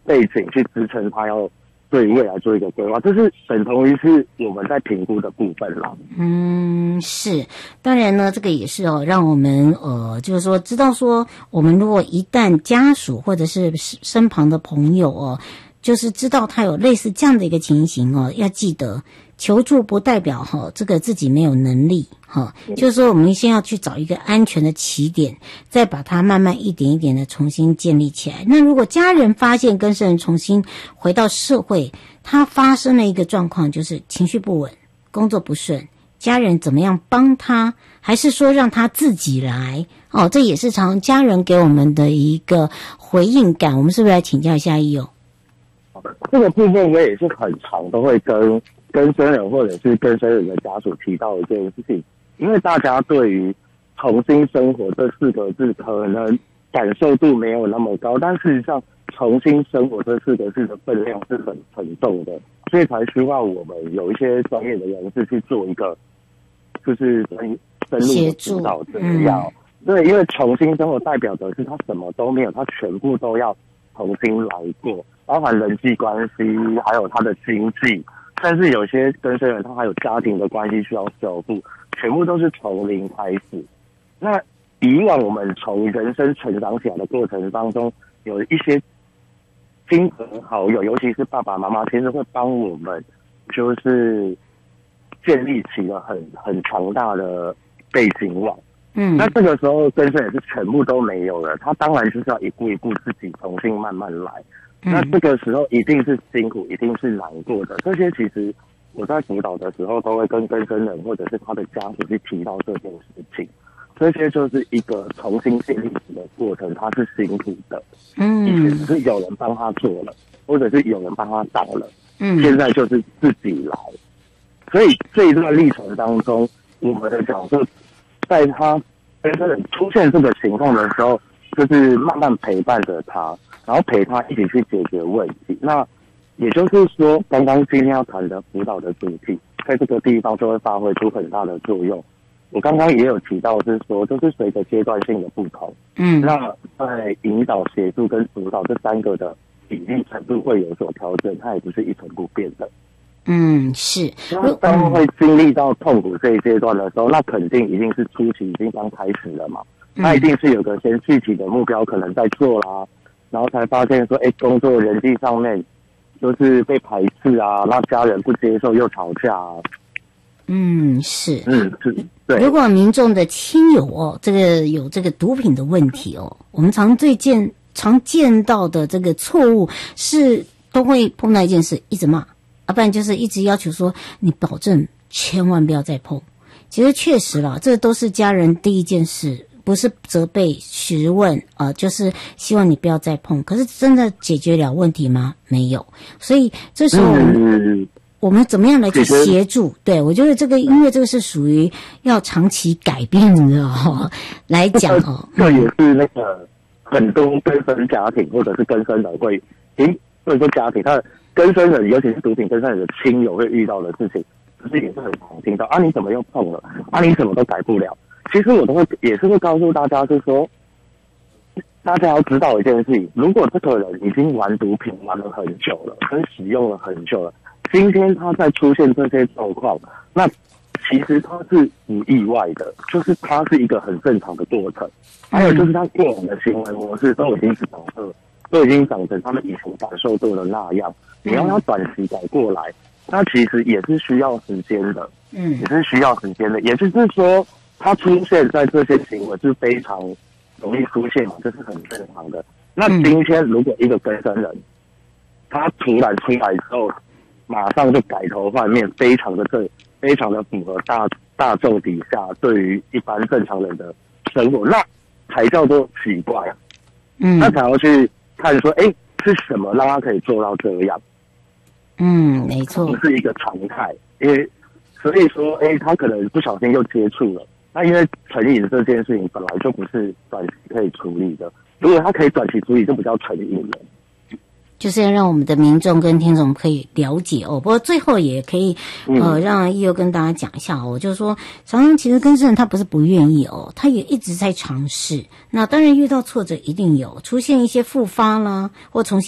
背景去支撑他要对未来做一个规划，这是等同于是我们在评估的部分啦。 是，当然呢，这个也是让我们就是说知道说，我们如果一旦家属或者是身旁的朋友就是知道他有类似这样的一个情形要记得求助不代表这个自己没有能力就是说我们先要去找一个安全的起点，再把它慢慢一点一点的重新建立起来。那如果家人发现更生人重新回到社会，他发生了一个状况，就是情绪不稳，工作不顺，家人怎么样帮他，还是说让他自己来这也是常家人给我们的一个回应感。我们是不是来请教一下义友？ 这个部分我也是很常都会跟更生人或者是更生人的家属提到一件事情，因为大家对于重新生活这4个字可能感受度没有那么高，但事实上重新生活这4个字的分量是很沉重的，所以才需要我们有一些专业的人士去做一个就是深入的指导这样。对，因为重新生活代表的是他什么都没有，他全部都要重新来过，包含人际关系，还有他的经济，甚至有些更生人他还有家庭的关系需要修复，全部都是从零开始。那以往我们从人生成长起来的过程当中，有一些亲朋好友，尤其是爸爸妈妈，其实会帮我们就是建立起了很强大的背景网。那这个时候更生人是全部都没有了，他当然就是要一步一步自己重新慢慢来。那这个时候一定是辛苦，一定是难过的。这些其实我在辅导的时候都会跟更生人或者是他的家属去提到这件事情。这些就是一个重新建立起的过程，它是辛苦的。以前只是有人帮他做了，或者是有人帮他导了。现在就是自己来。所以这一段历程当中，我们的角色在他更生人出现这个情况的时候，就是慢慢陪伴着他，然后陪他一起去解决问题。那也就是说，刚刚今天要谈的辅导的主题，在这个地方就会发挥出很大的作用。我刚刚也有提到是说，就是随着阶段性的不同，那在引导、协助跟辅导这3个的比例程度会有所调整，它也不是一成不变的。 是。 那当会经历到痛苦这一阶段的时候，那肯定一定是初期已经刚开始了嘛。那一定是有个先具体的目标可能在做啦，然后才发现说，工作人际上面就是被排斥啊，那家人不接受又吵架啊。 是。 对。 如果民众的亲友这个有这个毒品的问题我们常见到的这个错误是都会碰到一件事，一直骂，不然就是一直要求说你保证千万不要再碰。其实确实啦，这都是家人第一件事，不是责备询问就是希望你不要再碰。可是真的解决了问题吗？没有。所以这时候我们怎么样来去协助？对，我觉得这个因为这个是属于要长期改变的来讲这也是那个很多更生家庭或者是更生人会或者说家庭他的更生人，尤其是毒品更生人的亲友会遇到的事情，可是也是很常听到你怎么又碰了你什么都改不了。其实我都也是会告诉大家，是说大家要知道一件事情，如果这个人已经玩毒品玩了很久了，跟使用了很久了，今天他在出现这些状况，那其实他是不意外的，就是他是一个很正常的过程。还有就是他过往的行为模式都已经长成他们以前感受过的那样，你要他短期改过来，那其实也是需要时间的。也是需要时间的。也就是说，他出现在这些行为是非常容易出现嘛，这是很正常的。那今天如果一个更生人，他突然出来之后，马上就改头换面，非常的符合大众底下对于一般正常人的生活，那才叫做奇怪啊。他才要去看说，是什么让他可以做到这样？ 没错， 不是一个常态。所以说，他可能不小心又接触了。那因为成瘾这件事情本来就不是短期可以处理的，如果他可以短期处理，就不叫成瘾了。 就是要让我们的民众跟听众可以了解不过最后也可以让义友跟大家讲一下就是说常常其实更生人他不是不愿意他也一直在尝试。那当然遇到挫折一定有，出现一些复发啦，或重新